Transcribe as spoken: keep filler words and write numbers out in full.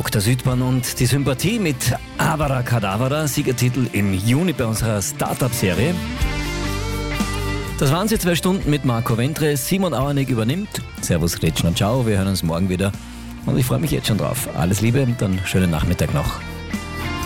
Doktor Südmann und die Sympathie mit Avara Kedavra, Siegertitel im Juni bei unserer Startup-Serie. Das waren sie, zwei Stunden mit Marco Ventre. Simon Auernig übernimmt. Servus, Gretchen und ciao. Wir hören uns morgen wieder. Und ich freue mich jetzt schon drauf. Alles Liebe und einen schönen Nachmittag noch.